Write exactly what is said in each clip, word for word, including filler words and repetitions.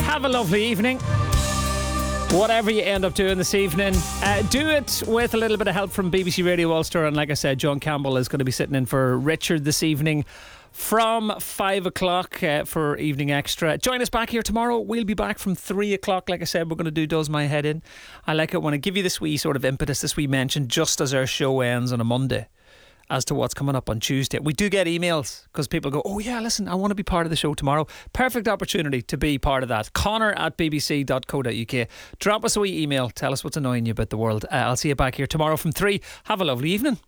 Have a lovely evening. Whatever you end up doing this evening, uh, do it with a little bit of help from B B C Radio Ulster. And like I said, John Campbell is going to be sitting in for Richard this evening from five o'clock uh, for Evening Extra. Join us back here tomorrow. We'll be back from three o'clock. Like I said, we're going to do Does My Head In. I like it when I give you this wee sort of impetus, this wee mention, just as our show ends on a Monday, as to what's coming up on Tuesday. We do get emails because people go, oh yeah, listen, I want to be part of the show tomorrow. Perfect opportunity to be part of that. Connor at b b c dot co dot u k. Drop us a wee email. Tell us what's annoying you about the world. Uh, I'll see you back here tomorrow from three. Have a lovely evening.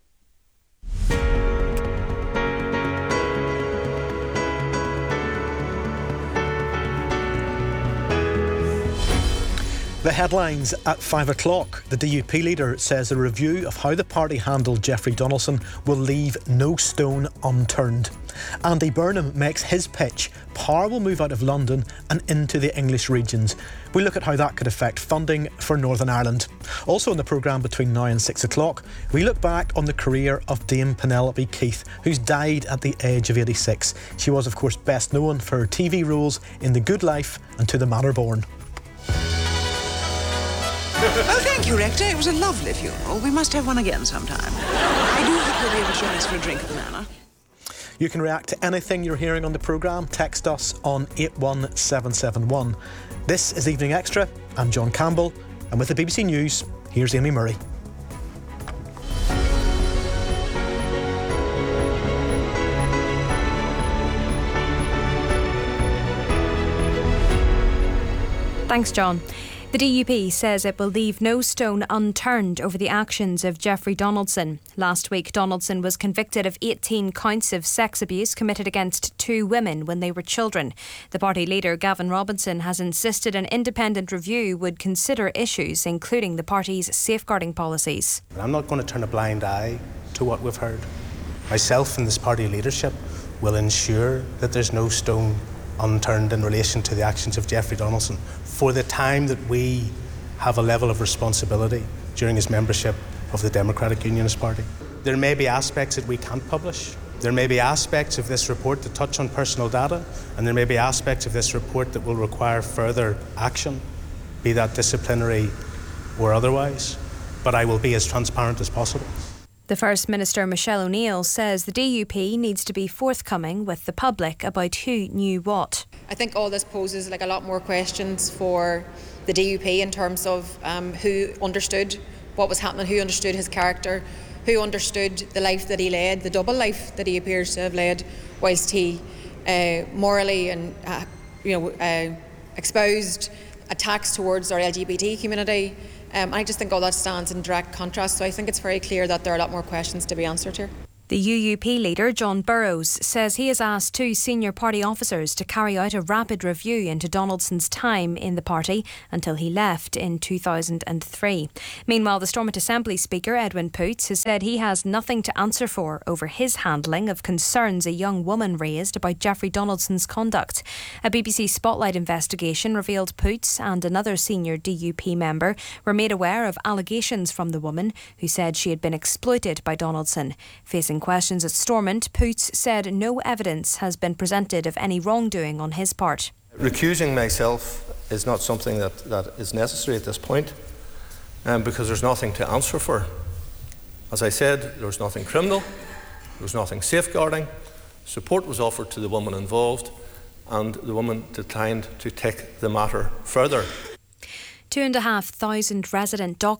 The headlines at five o'clock. The D U P leader says a review of how the party handled Jeffrey Donaldson will leave no stone unturned. Andy Burnham makes his pitch. Power will move out of London and into the English regions. We look at how that could affect funding for Northern Ireland. Also in the programme between now and six o'clock, we look back on the career of Dame Penelope Keith, who's died at the age of eighty-six. She was, of course, best known for her T V roles in The Good Life and To the Manor Born. Oh, thank you, Rector. It was a lovely funeral. We must have one again sometime. I do hope you'll be able to join us for a drink at the Manor. You can react to anything you're hearing on the programme. Text us on eight one seven seven one. This is Evening Extra. I'm John Campbell, and with the B B C News, here's Amy Murray. Thanks, John. The D U P says it will leave no stone unturned over the actions of Jeffrey Donaldson. Last week, Donaldson was convicted of eighteen counts of sex abuse committed against two women when they were children. The party leader, Gavin Robinson, has insisted an independent review would consider issues, including the party's safeguarding policies. I'm not going to turn a blind eye to what we've heard. Myself and this party leadership will ensure that there's no stone unturned in relation to the actions of Jeffrey Donaldson for the time that we have a level of responsibility during his membership of the Democratic Unionist Party. There may be aspects that we can't publish. There may be aspects of this report that touch on personal data, and there may be aspects of this report that will require further action, be that disciplinary or otherwise. But I will be as transparent as possible. The First Minister, Michelle O'Neill, says the D U P needs to be forthcoming with the public about who knew what. I think all this poses like a lot more questions for the D U P in terms of um, who understood what was happening, who understood his character, who understood the life that he led, the double life that he appears to have led, whilst he uh, morally and uh, you know uh, exposed attacks towards our L G B T community. Um, I just think all that stands in direct contrast, so I think it's very clear that there are a lot more questions to be answered here. The U U P leader, John Burrows, says he has asked two senior party officers to carry out a rapid review into Donaldson's time in the party until he left in two thousand three. Meanwhile, the Stormont Assembly Speaker, Edwin Poots, has said he has nothing to answer for over his handling of concerns a young woman raised about Jeffrey Donaldson's conduct. A B B C Spotlight investigation revealed Poots and another senior D U P member were made aware of allegations from the woman, who said she had been exploited by Donaldson. Facing questions at Stormont, Poots said no evidence has been presented of any wrongdoing on his part. Recusing myself is not something that, that is necessary at this point, um, because there's nothing to answer for. As I said, there was nothing criminal, there was nothing safeguarding. Support was offered to the woman involved, and the woman declined to take the matter further. Two and a half thousand resident doctors